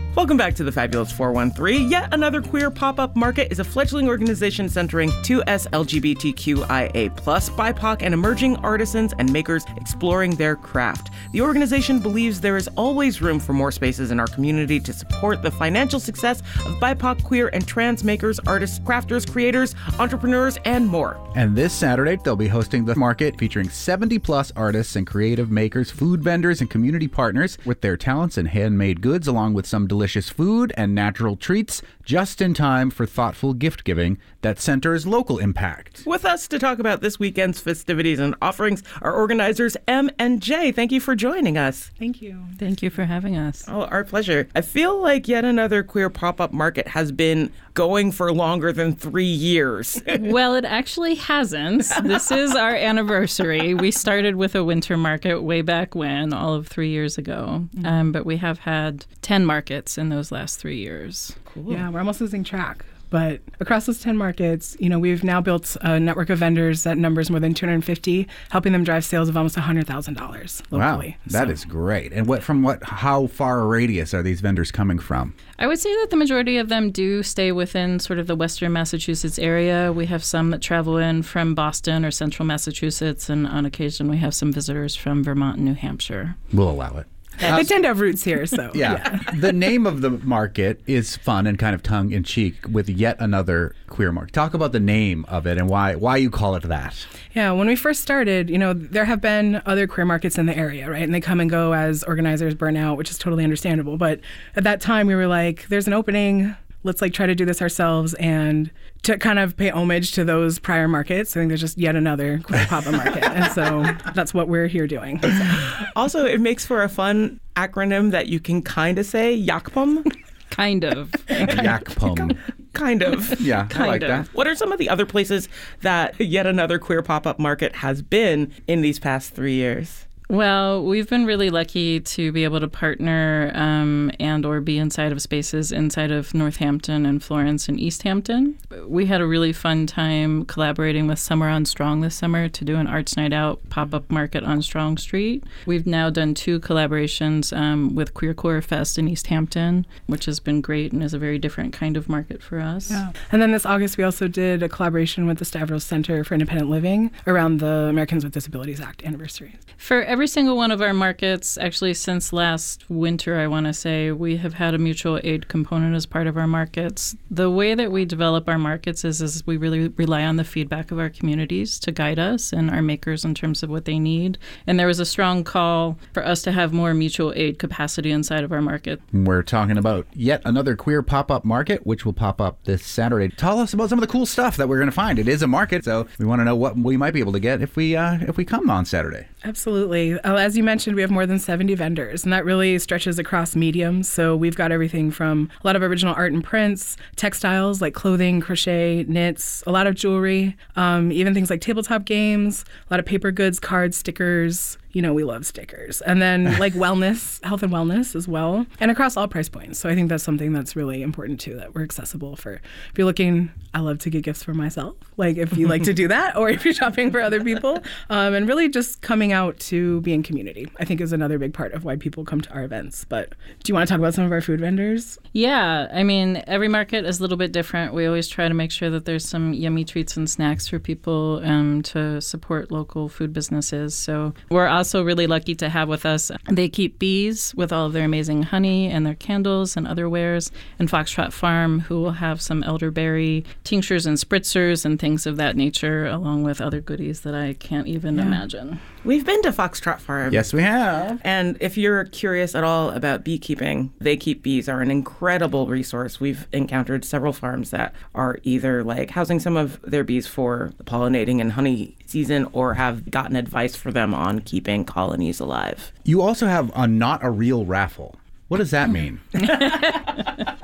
Welcome back to the Fabulous 413. Yet Another Queer Pop-Up Market is a fledgling organization centering 2S LGBTQIA+, BIPOC, and emerging artisans and makers exploring their craft. The organization believes there is always room for more spaces in our community to support the financial success of BIPOC, queer, and trans makers, artists, crafters, creators, entrepreneurs, and more. And this Saturday, they'll be hosting the market featuring 70-plus artists and creative makers, food vendors, and community partners with their talents and handmade goods, along with some delicious food and natural treats, just in time for thoughtful gift giving that centers local impact. With us to talk about this weekend's festivities and offerings are organizers M and J. Thank you for joining us. Thank you. Thank you for having us. Oh, our pleasure. I feel like Yet Another Queer Pop-Up Market has been going for longer than 3 years. Well, it actually hasn't. This is our anniversary. We started with a winter market way back when, all of 3 years ago. But we have had 10 markets in those last 3 years. Cool. Yeah, we're almost losing track. But across those 10 markets, we've now built a network of vendors that numbers more than 250, helping them drive sales of almost $100,000 locally. Wow, that is great. And how far a radius are these vendors coming from? I would say that the majority of them do stay within sort of the Western Massachusetts area. We have some that travel in from Boston or Central Massachusetts, and on occasion we have some visitors from Vermont and New Hampshire. We'll allow it. They tend to have roots here, so. Yeah. The name of the market is fun and kind of tongue-in-cheek with Yet Another Queer Market. Talk about the name of it and why you call it that. Yeah, when we first started, there have been other queer markets in the area, right? And they come and go as organizers burn out, which is totally understandable. But at that time, we were like, there's an opening. Let's try to do this ourselves and to kind of pay homage to those prior markets. I think there's just yet another queer pop-up market. And so that's what we're here doing. So. Also, it makes for a fun acronym that you can kind of say, YACPOM. Kind of. YACPOM. Kind of. Yeah, kind I like of. that. What are some of the other places that Yet Another Queer Pop-Up Market has been in these past 3 years? Well, we've been really lucky to be able to partner and or be inside of spaces inside of Northampton and Florence and East Hampton. We had a really fun time collaborating with Summer on Strong this summer to do an Arts Night Out pop-up market on Strong Street. We've now done 2 collaborations with Queer Core Fest in East Hampton, which has been great and is a very different kind of market for us. Yeah. And then this August, we also did a collaboration with the Stavros Center for Independent Living around the Americans with Disabilities Act anniversary. For every single one of our markets, actually since last winter, I want to say, we have had a mutual aid component as part of our markets. The way that we develop our markets is we really rely on the feedback of our communities to guide us and our makers in terms of what they need. And there was a strong call for us to have more mutual aid capacity inside of our market. We're talking about Yet Another Queer Pop-Up Market, which will pop up this Saturday. Tell us about some of the cool stuff that we're going to find. It is a market, so we want to know what we might be able to get if we come on Saturday. Absolutely. As you mentioned, we have more than 70 vendors, and that really stretches across mediums. So we've got everything from a lot of original art and prints, textiles like clothing, crochet, knits, a lot of jewelry, even things like tabletop games, a lot of paper goods, cards, stickers. We love stickers. And then like wellness, health and wellness as well, and across all price points. So I think that's something that's really important too, that we're accessible for. If you're looking, I love to get gifts for myself, like if you like to do that, or if you're shopping for other people, and really just coming out to be in community, I think is another big part of why people come to our events. But do you want to talk about some of our food vendors? Yeah, I mean, every market is a little bit different. We always try to make sure that there's some yummy treats and snacks for people to support local food businesses. So we're also really lucky to have with us They Keep Bees with all of their amazing honey and their candles and other wares, and Foxtrot Farm, who will have some elderberry tinctures and spritzers and things of that nature, along with other goodies that I can't even imagine. We've been to Foxtrot Farm. Yes, we have. And if you're curious at all about beekeeping, They Keep Bees are an incredible resource. We've encountered several farms that are either like housing some of their bees for the pollinating and honey season, or have gotten advice for them on keeping colonies alive. You also have a Not a Real raffle. What does that mean?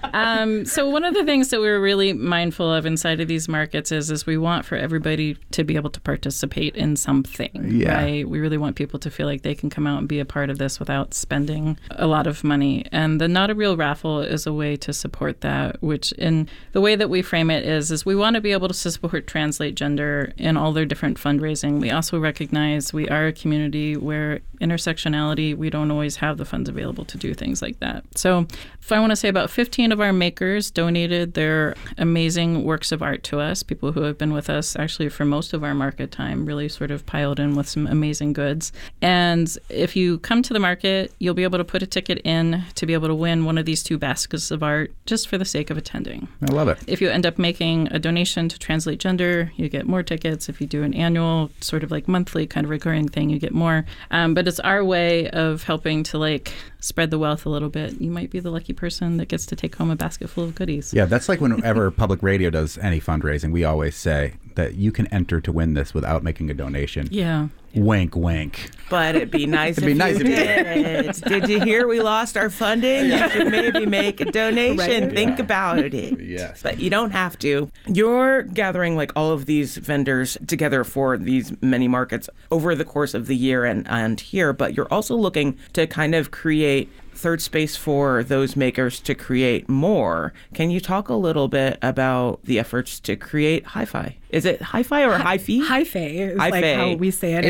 So one of the things that we're really mindful of inside of these markets is we want for everybody to be able to participate in something. Right? We really want people to feel like they can come out and be a part of this without spending a lot of money. And the Not a Real Raffle is a way to support that, which in the way that we frame it is we want to be able to support Translate Gender in all their different fundraising. We also recognize we are a community where intersectionality, we don't always have the funds available to do things like that. So if I want to say about 15 of our makers donated their amazing works of art to us, people who have been with us actually for most of our market time, really sort of piled in with some amazing goods. And if you come to the market, you'll be able to put a ticket in to be able to win one of these 2 baskets of art just for the sake of attending. I love it. If you end up making a donation to Translate Gender, you get more tickets. If you do an annual, sort of like monthly kind of recurring thing, you get more. But it's our way of helping to spread the wealth a little bit. You might be the lucky person that gets to take home a basket full of goodies. Yeah, that's like whenever public radio does any fundraising, we always say that you can enter to win this without making a donation. Yeah. Wink, wink. But it'd be nice if you did. Did you hear we lost our funding? You should maybe make a donation. Right. Think about it. Yes. But you don't have to. You're gathering all of these vendors together for these many markets over the course of the year and here, but you're also looking to kind of create third space for those makers to create more. Can you talk a little bit about the efforts to create Hi-Fi? Is it Hi-Fi or Hi-Fi? Hi-Fi is like how we say it.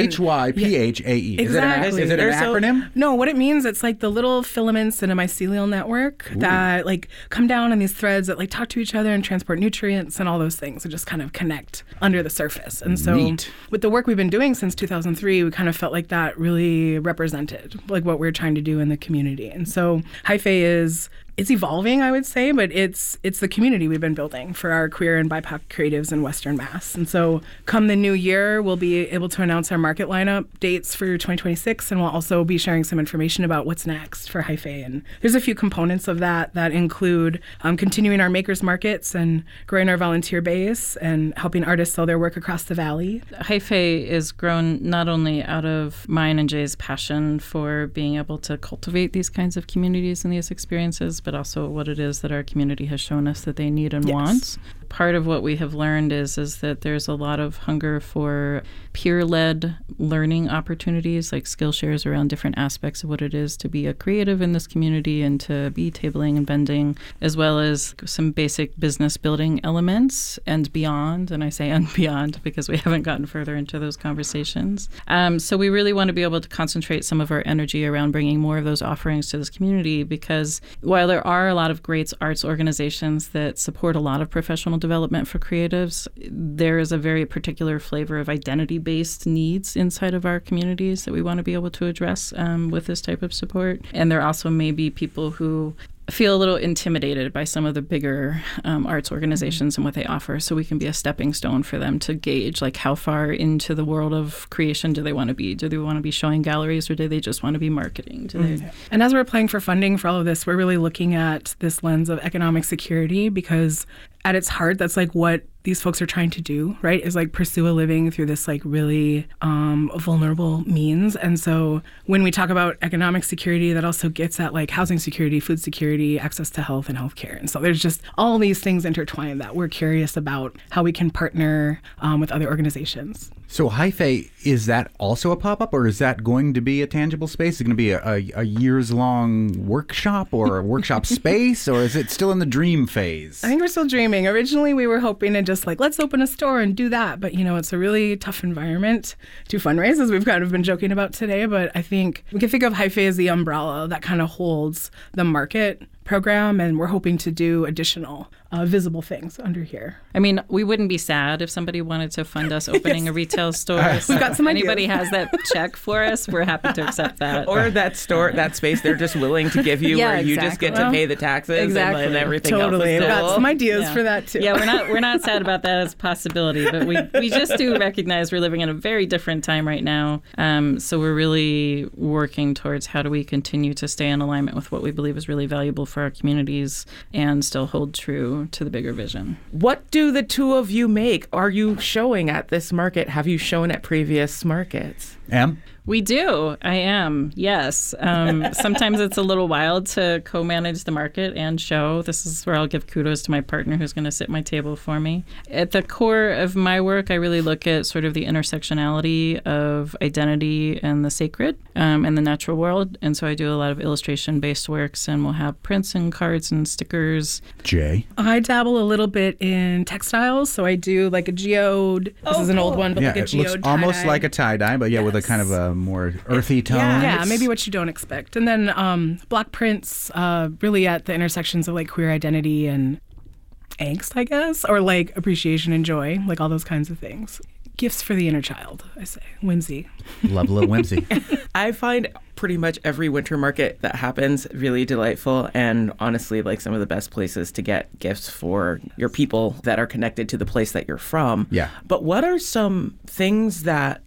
Hyphae. Exactly. Is it an acronym? No, what it means, it's like the little filaments in a mycelial network that come down in these threads that talk to each other and transport nutrients and all those things and just kind of connect under the surface. And so with the work we've been doing since 2003, we kind of felt like that really represented what we're trying to do in the community. And so Hyphae it's evolving, I would say, but it's the community we've been building for our queer and BIPOC creatives in Western Mass. And so come the new year, we'll be able to announce our market lineup dates for 2026, and we'll also be sharing some information about what's next for Hyphae. And there's a few components of that include continuing our makers markets and growing our volunteer base and helping artists sell their work across the valley. Hyphae is grown not only out of mine and Jay's passion for being able to cultivate these kinds of communities and these experiences, but also what it is that our community has shown us that they need and want. Part of what we have learned is that there's a lot of hunger for peer-led learning opportunities, like skill shares around different aspects of what it is to be a creative in this community and to be tabling and bending, as well as some basic business building elements and beyond. And I say and beyond because we haven't gotten further into those conversations. So we really want to be able to concentrate some of our energy around bringing more of those offerings to this community, because while there are a lot of great arts organizations that support a lot of professional development for creatives, there is a very particular flavor of identity-based needs inside of our communities that we want to be able to address with this type of support. And there also may be people who feel a little intimidated by some of the bigger arts organizations and what they offer, so we can be a stepping stone for them to gauge how far into the world of creation do they want to be? Do they want to be showing galleries, or do they just want to be marketing? And as we're applying for funding for all of this, we're really looking at this lens of economic security, because at its heart, that's what these folks are trying to do, right? Is pursue a living through this really vulnerable means. And so when we talk about economic security, that also gets at housing security, food security, access to health and healthcare. And so there's just all these things intertwined that we're curious about how we can partner with other organizations. So Hyphae, is that also a pop-up, or is that going to be a tangible space? Is it going to be a years-long workshop or a workshop space, or is it still in the dream phase? I think we're still dreaming. Originally, we were hoping to just let's open a store and do that. But, it's a really tough environment to fundraise, as we've kind of been joking about today. But I think we can think of Hyphae as the umbrella that kind of holds the market program, and we're hoping to do additional visible things under here. I mean, we wouldn't be sad if somebody wanted to fund us opening a retail store. We've got some anybody ideas. Has that check for us, we're happy to accept that. Or that store, that space they're just willing to give you, where you just get to pay the taxes and everything else. Totally. We've got some ideas for that too. Yeah, we're not sad about that as a possibility, but we just do recognize we're living in a very different time right now. So we're really working towards how do we continue to stay in alignment with what we believe is really valuable for our communities and still hold true to the bigger vision. What do the two of you make? Are you showing at this market? Have you shown at previous markets? Em? We do. I am. Yes. Sometimes it's a little wild to co-manage the market and show. This is where I'll give kudos to my partner who's going to sit my table for me. At the core of my work, I really look at sort of the intersectionality of identity and the sacred and the natural world. And so I do a lot of illustration-based works, and we'll have prints and cards and stickers. Jay? I dabble a little bit in textiles. So I do like a geode. This is an old one, but like a it geode looks almost tie-dye. like a tie-dye, but with a kind of a more earthy tone. Yeah, maybe what you don't expect. And then block prints, really at the intersections of like queer identity and angst, I guess, or like appreciation and joy, like all those kinds of things. Gifts for the inner child, I say. Whimsy. Love a little whimsy. I find pretty much every winter market that happens really delightful, and honestly, like some of the best places to get gifts for your people that are connected to the place that you're from. Yeah. But what are some things that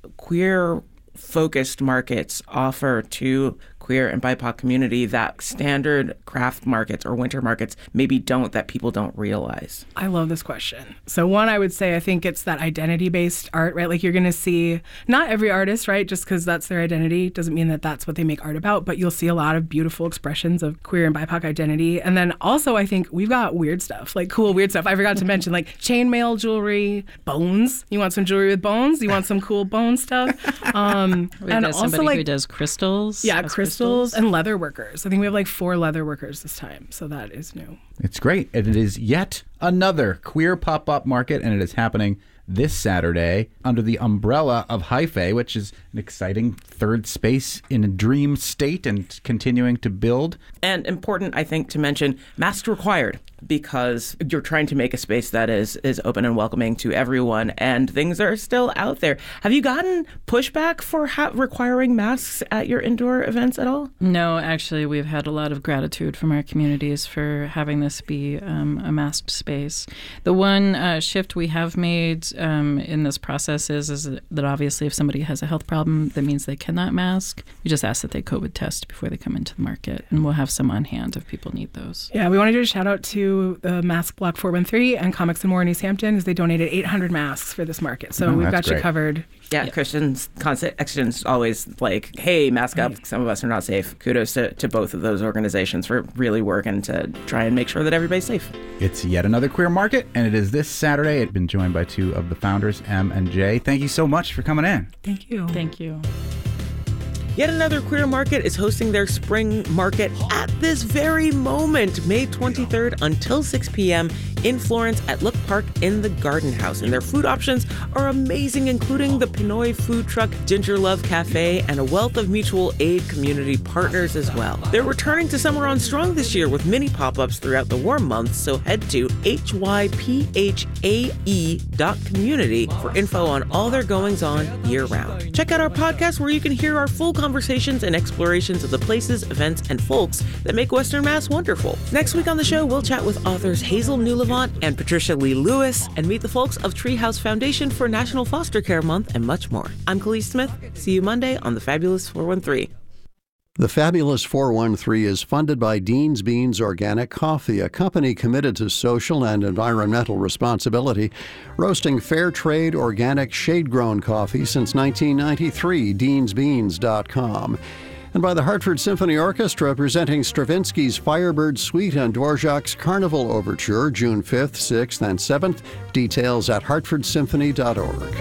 queer-focused markets offer to queer and BIPOC community that standard craft markets or winter markets maybe don't, that people don't realize? I love this question. So one, I would say, I think it's that identity-based art, right? Like you're going to see, not every artist, right? Just because that's their identity doesn't mean that that's what they make art about, but you'll see a lot of beautiful expressions of queer and BIPOC identity. And then also, I think we've got weird stuff, like cool weird stuff. I forgot to mention like chainmail jewelry, bones. You want some jewelry with bones? You want some cool bone stuff? We've and got also somebody like who does crystals. Yeah, crystals and leather workers. I think we have like 4 leather workers this time, so that is new. It's great. And it is yet another queer pop-up market, and it is happening this Saturday under the umbrella of Hyphae, which is an exciting third space in a dream state and continuing to build. And important, I think, to mention, masks required, because you're trying to make a space that is open and welcoming to everyone, and things are still out there. Have you gotten pushback for requiring masks at your indoor events at all? No, actually, we've had a lot of gratitude from our communities for having this be a masked space. The one shift we have made in this process is that obviously if somebody has a health problem, that means they cannot mask. We just ask that they COVID test before they come into the market, and we'll have some on hand if people need those. Yeah, we want to do a shout out to the Mask Block 413 and Comics and More in East Hampton, because they donated 800 masks for this market. So we've got you covered. Yeah, Christian's Action's always like, hey, mask up. Some of us are not safe. Kudos to both of those organizations for really working to try and make sure that everybody's safe. It's yet another queer market, and it is this Saturday. I've been joined by 2 of the founders, Em and Jay. Thank you so much for coming in. Thank you. Thank you. Yet another queer market is hosting their spring market at this very moment, May 23rd until 6 p.m. in Florence at Look Park in the Garden House. And their food options are amazing, including the Pinoy food truck, Ginger Love Cafe, and a wealth of mutual aid community partners as well. They're returning to Summer on Strong this year with mini pop-ups throughout the warm months, so head to hyphae.community for info on all their goings-on year-round. Check out our podcast where you can hear our full conversations and explorations of the places, events, and folks that make Western Mass wonderful. Next week on the show, we'll chat with authors Hazel Newlevant and Patricia Lee Lewis and meet the folks of Treehouse Foundation for National Foster Care Month and much more. I'm Khalees Smith. See you Monday on The Fabulous 413. The Fabulous 413 is funded by Dean's Beans Organic Coffee, a company committed to social and environmental responsibility, roasting fair trade, organic, shade-grown coffee since 1993, deansbeans.com. And by the Hartford Symphony Orchestra, presenting Stravinsky's Firebird Suite and Dvorak's Carnival Overture, June 5th, 6th, and 7th. Details at hartfordsymphony.org.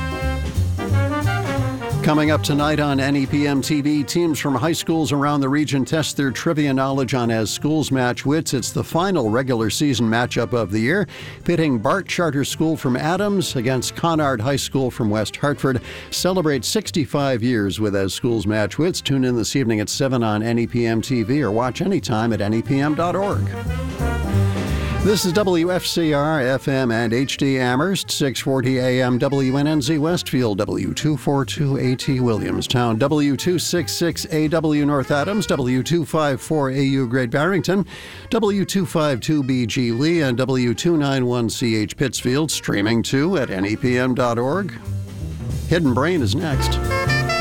Coming up tonight on NEPM TV, teams from high schools around the region test their trivia knowledge on As Schools Match Wits. It's the final regular season matchup of the year, pitting Bart Charter School from Adams against Conard High School from West Hartford. Celebrate 65 years with As Schools Match Wits. Tune in this evening at 7 on NEPM TV or watch anytime at nepm.org. This is WFCR FM and HD Amherst, 640 AM WNNZ Westfield, W242AT Williamstown, W266AW North Adams, W254AU Great Barrington, W252BG Lee, and W291CH Pittsfield, streaming too at nepm.org. Hidden Brain is next.